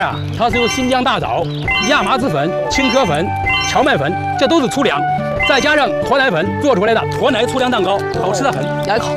啊，它是由新疆大枣、亚麻籽粉、青稞粉、荞麦粉，这都是粗粮，再加上驼奶粉做出来的驼奶粗粮蛋糕，好吃的很。咬一口，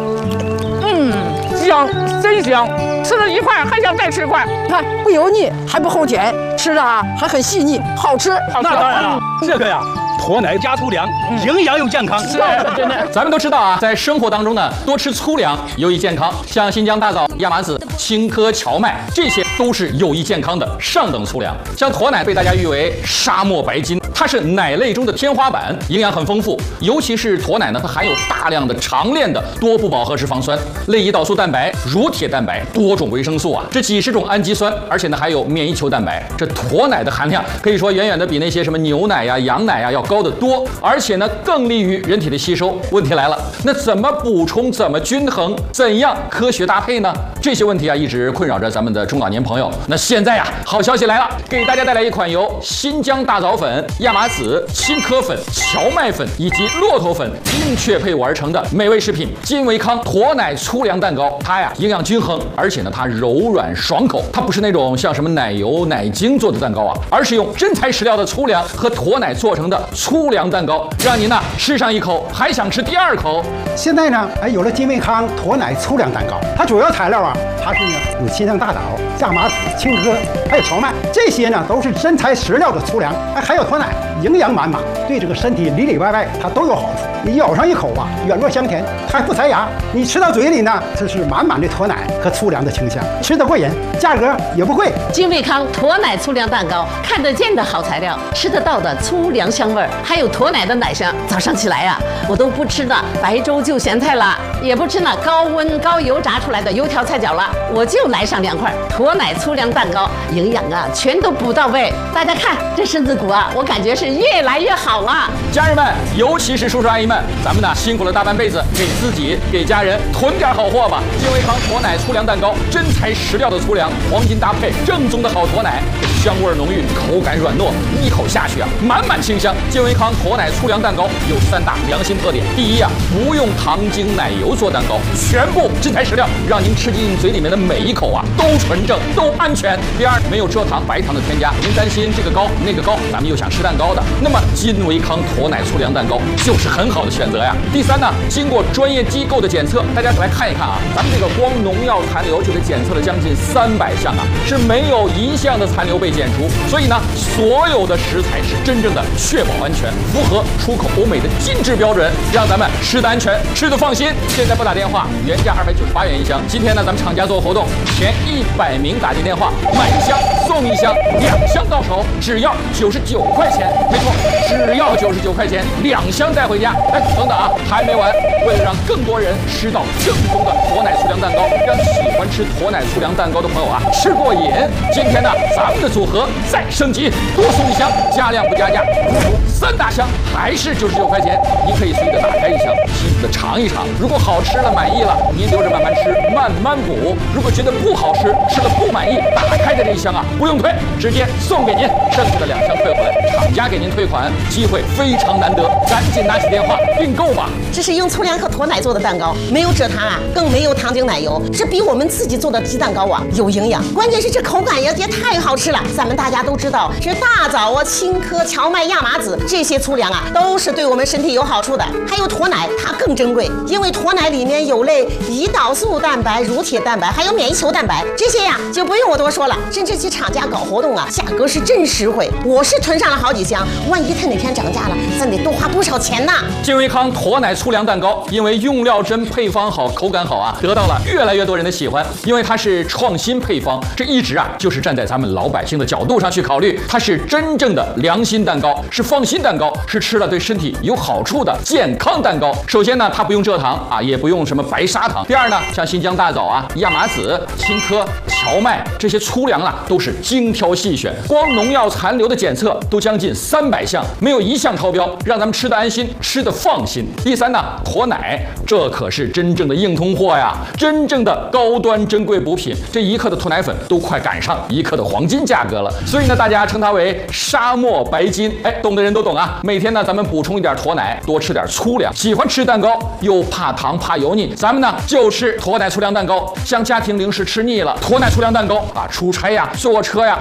香，真香！吃了一块还想再吃一块， 看不油腻，还不齁甜，吃的还很细腻，好吃。 那当然了，这个呀。 驼奶加粗粮，营养又健康，是真的。咱们都知道啊，在生活当中呢，多吃粗粮有益健康，像新疆大枣、亚麻籽、青稞、荞麦，这些都是有益健康的上等粗粮。像驼奶被大家誉为沙漠白金，它是奶类中的天花板，营养很丰富。尤其是驼奶呢，它含有大量的长链的多不饱和脂肪酸、类胰岛素蛋白、乳铁蛋白、多种维生素啊，这几十种氨基酸，而且呢还有免疫球蛋白。这驼奶的含量可以说远远的比那些什么牛奶呀、羊奶呀要高得多，而且呢更利于人体的吸收。问题来了，那怎么补充？怎么均衡？怎样科学搭配呢？这些问题啊一直困扰着咱们的中老年朋友。那现在呀，好消息来了，给大家带来一款由新疆大枣粉、亚麻籽、青稞粉、荞麦粉以及骆驼粉精确配伍而成的美味食品——金维康驼奶粗粮蛋糕。它呀营养均衡，而且呢它柔软爽口。它不是那种像什么奶油、奶精做的蛋糕啊，而是用真材实料的粗粮和驼奶做成的粗粮蛋糕，让您呢吃上一口还想吃第二口。 现在呢，有了金维康驼奶粗粮蛋糕，它主要材料啊，它是呢有新疆大枣、亚麻籽、青稞，还有荞麦，这些呢都是真材实料的粗粮，还有驼奶，营养满满，对这个身体里里外外它都有好处。你咬上一口啊，软糯香甜，它还不塞牙。你吃到嘴里呢，这是满满的驼奶和粗粮的清香，吃得过瘾，价格也不贵。 金维康驼奶粗粮蛋糕，看得见的好材料，吃得到的粗粮香味儿，还有驼奶的奶香。早上起来呀，我都不吃那白粥就咸菜了，也不吃那高温高油炸出来的油条菜饺了，我就来上2块驼奶粗粮蛋糕，营养啊全都补到位。大家看这身子骨啊，我感觉是越来越好了。 家人们，尤其是叔叔阿姨们，咱们呢辛苦了大半辈子，给自己给家人囤点好货吧。金维康驼奶粗粮蛋糕，真材实料的粗粮，黄金搭配，正宗的好驼奶，香味浓郁，口感软糯，一口下去啊，满满清香。金维康驼奶粗粮蛋糕有3大良心特点：第一啊，不用糖精奶油做蛋糕，全部真材实料，让您吃进嘴里面的每一口啊都纯正，都安全。第二，没有蔗糖、白糖的添加，您担心这个高那个高，咱们又想吃蛋糕的，那么金维康驼奶粗粮蛋糕就是很好的选择呀。第三呢，经过专业机构的检测，大家来看一看啊，咱们这个光农药残留就给检测了将近300项啊，是没有1项的残留被检出。所以呢，所有的食材是真正的确保安全，符合出口欧美的精致标准，让咱们吃得安全，吃得放心。现在拨打电话，原价298元一箱，今天呢咱们厂家做活动，前100名打进电话买1箱送1箱，2箱到手只要99块钱，没错，只要99块钱，2箱带回家。哎，等等啊，还没完！为了让更多人吃到正宗的驼奶粗粮蛋糕，让喜欢吃驼奶粗粮蛋糕的朋友啊吃过瘾，今天呢咱们的组合再升级，多送1箱，加量不加价，3大箱还是99块钱。您可以随意的打开1箱，细细的尝一尝。如果好吃了满意了，您留着慢慢吃，慢慢补。如果觉得不好吃，吃了不满意，打开的这1箱啊不用退，直接送给您，剩下的2箱退回来，厂家给您退款，机会非常难得，赶紧拿起电话订购吧。 这是用粗粮和驼奶做的蛋糕，没有蔗糖啊，更没有糖精奶油，这比我们自己做的鸡蛋糕啊有营养，关键是这口感也太好吃了。咱们大家都知道，这大枣啊、青稞、荞麦、亚麻籽这些粗粮啊，都是对我们身体有好处的。还有驼奶，它更珍贵，因为驼奶里面有类胰岛素蛋白、乳铁蛋白，还有免疫球蛋白，这些呀就不用我多说了。甚至其厂家搞活动啊，价格是真实惠，我是囤上了好几箱，万一它哪天涨价了，咱得多花不少钱呢。 金维康驼奶粗粮蛋糕，因为用料真、配方好、口感好啊，得到了越来越多人的喜欢。因为它是创新配方，这一直啊就是站在咱们老百姓的角度上去考虑，它是真正的良心蛋糕，是放心蛋糕，是吃了对身体有好处的健康蛋糕。首先呢，它不用蔗糖啊，也不用什么白砂糖。第二呢，像新疆大枣啊、亚麻籽、青稞、荞麦这些粗粮啊，都是精挑细选，光农药残留的检测都将近300项，没有1项超标，让咱们吃得安心，吃得放心。第三呢，驼奶，这可是真正的硬通货呀，真正的高端珍贵补品，这1克的驼奶粉都快赶上1克的黄金价格了。所以呢，大家称它为沙漠白金。哎，懂的人都懂啊。每天呢，咱们补充一点驼奶，多吃点粗粮。喜欢吃蛋糕又怕糖怕油腻，咱们呢就吃驼奶粗粮蛋糕。像家庭零食吃腻了，驼奶粗粮蛋糕啊，出差呀、坐车呀、